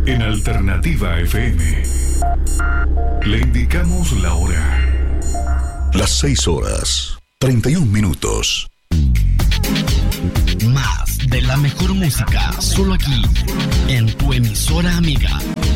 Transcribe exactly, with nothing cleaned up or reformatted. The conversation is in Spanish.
En Alternativa F M le indicamos la hora. Las seis horas, treinta y un minutos. Más de la mejor música, solo aquí, en tu emisora amiga,